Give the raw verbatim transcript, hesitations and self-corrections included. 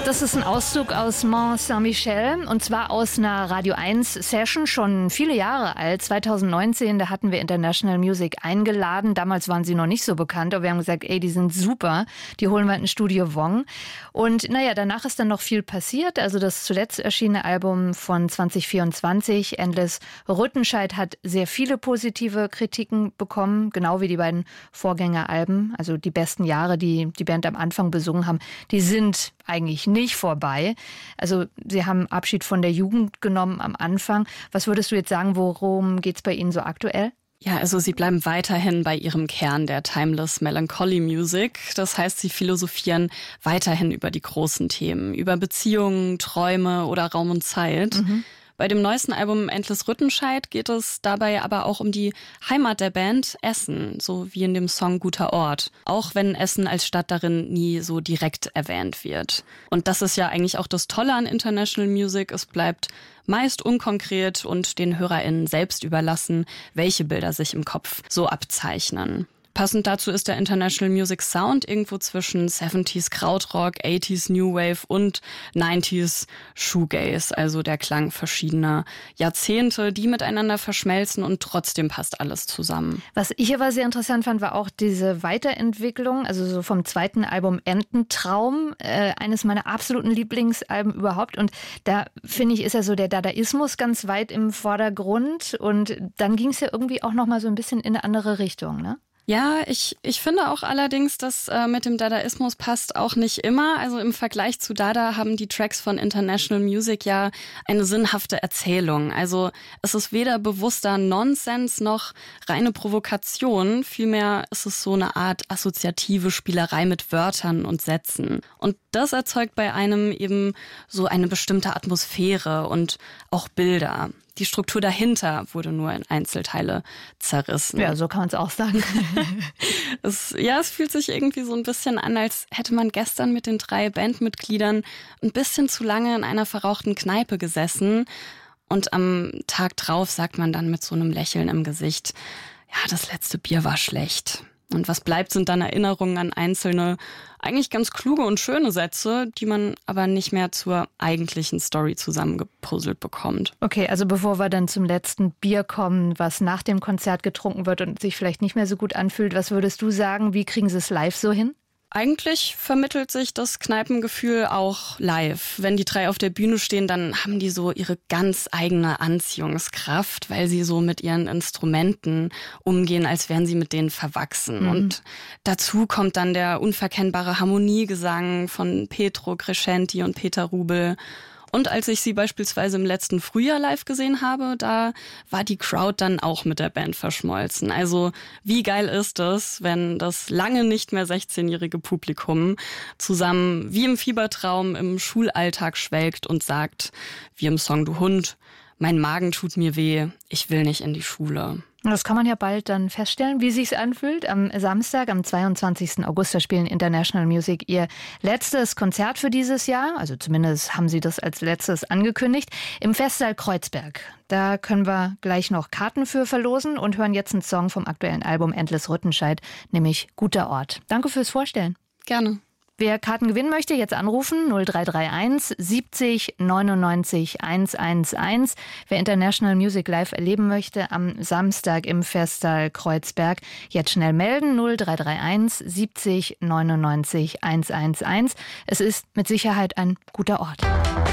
Das ist ein Auszug aus Mont Saint-Michel und zwar aus einer Radio eins Session, schon viele Jahre alt. zweitausendneunzehn, da hatten wir International Music eingeladen. Damals waren sie noch nicht so bekannt, aber wir haben gesagt, ey, die sind super. Die holen wir in Studio Wong. Und naja, danach ist dann noch viel passiert. Also das zuletzt erschienene Album von zwanzig vierundzwanzig, Endless Rüttenscheid, hat sehr viele positive Kritiken bekommen, genau wie die beiden Vorgängeralben. Also die besten Jahre, die die Band am Anfang besungen haben, die sind eigentlich nicht vorbei. Also Sie haben Abschied von der Jugend genommen am Anfang. Was würdest du jetzt sagen, worum geht es bei Ihnen so aktuell? Ja, also sie bleiben weiterhin bei ihrem Kern der Timeless Melancholy Music. Das heißt, sie philosophieren weiterhin über die großen Themen, über Beziehungen, Träume oder Raum und Zeit. Mhm. Bei dem neuesten Album Endless Rüttenscheid geht es dabei aber auch um die Heimat der Band, Essen, so wie in dem Song Guter Ort. Auch wenn Essen als Stadt darin nie so direkt erwähnt wird. Und das ist ja eigentlich auch das Tolle an International Music. Es bleibt meist unkonkret und den HörerInnen selbst überlassen, welche Bilder sich im Kopf so abzeichnen. Passend dazu ist der International Music Sound irgendwo zwischen siebziger Krautrock, achtziger New Wave und neunziger Shoegaze, also der Klang verschiedener Jahrzehnte, die miteinander verschmelzen und trotzdem passt alles zusammen. Was ich aber sehr interessant fand, war auch diese Weiterentwicklung, also so vom zweiten Album Ententraum, äh, eines meiner absoluten Lieblingsalben überhaupt. Und da finde ich, ist ja so der Dadaismus ganz weit im Vordergrund und dann ging es ja irgendwie auch nochmal so ein bisschen in eine andere Richtung, ne? Ja, ich, ich finde auch allerdings, dass äh, mit dem Dadaismus passt auch nicht immer. Also im Vergleich zu Dada haben die Tracks von International Music ja eine sinnhafte Erzählung. Also es ist weder bewusster Nonsens noch reine Provokation. Vielmehr ist es so eine Art assoziative Spielerei mit Wörtern und Sätzen. Und das erzeugt bei einem eben so eine bestimmte Atmosphäre und auch Bilder. Die Struktur dahinter wurde nur in Einzelteile zerrissen. Ja, so kann man es auch sagen. es, ja, es fühlt sich irgendwie so ein bisschen an, als hätte man gestern mit den drei Bandmitgliedern ein bisschen zu lange in einer verrauchten Kneipe gesessen. Und am Tag drauf sagt man dann mit so einem Lächeln im Gesicht, ja, das letzte Bier war schlecht. Und was bleibt, sind dann Erinnerungen an einzelne, eigentlich ganz kluge und schöne Sätze, die man aber nicht mehr zur eigentlichen Story zusammengepuzzelt bekommt. Okay, also bevor wir dann zum letzten Bier kommen, was nach dem Konzert getrunken wird und sich vielleicht nicht mehr so gut anfühlt, was würdest du sagen, wie kriegen sie es live so hin? Eigentlich vermittelt sich das Kneipengefühl auch live. Wenn die drei auf der Bühne stehen, dann haben die so ihre ganz eigene Anziehungskraft, weil sie so mit ihren Instrumenten umgehen, als wären sie mit denen verwachsen. Mhm. Und dazu kommt dann der unverkennbare Harmoniegesang von Petro Crescenti und Peter Rubel. Und als ich sie beispielsweise im letzten Frühjahr live gesehen habe, da war die Crowd dann auch mit der Band verschmolzen. Also wie geil ist es, wenn das lange nicht mehr sechzehnjährige Publikum zusammen wie im Fiebertraum im Schulalltag schwelgt und sagt, wie im Song Du Hund, mein Magen tut mir weh, ich will nicht in die Schule. Das kann man ja bald dann feststellen, wie sich's anfühlt. Am Samstag, am zweiundzwanzigsten August, da spielen International Music ihr letztes Konzert für dieses Jahr. Also zumindest haben sie das als letztes angekündigt. Im Festsaal Kreuzberg. Da können wir gleich noch Karten für verlosen und hören jetzt einen Song vom aktuellen Album Endless Rüttenscheid, nämlich Guter Ort. Danke fürs Vorstellen. Gerne. Wer Karten gewinnen möchte, jetzt anrufen null drei drei eins siebzig neunundneunzig hundertelf. Wer International Music live erleben möchte am Samstag im Festsaal Kreuzberg, jetzt schnell melden null drei drei eins siebzig neunundneunzig hundertelf. Es ist mit Sicherheit ein guter Ort.